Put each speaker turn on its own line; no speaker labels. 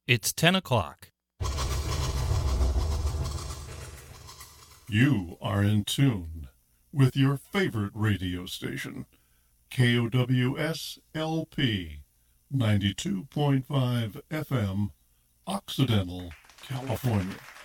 It's 10 o'clock.
You are in tune with your favorite radio station, KOWS LP 92.5 FM, Occidental, California.